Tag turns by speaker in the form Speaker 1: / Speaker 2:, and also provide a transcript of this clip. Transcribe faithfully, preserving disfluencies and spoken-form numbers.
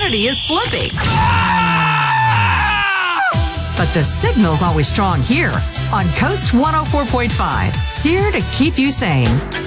Speaker 1: humanity is slipping. But the signal's always strong here on Coast one oh four point five. Here to keep you sane.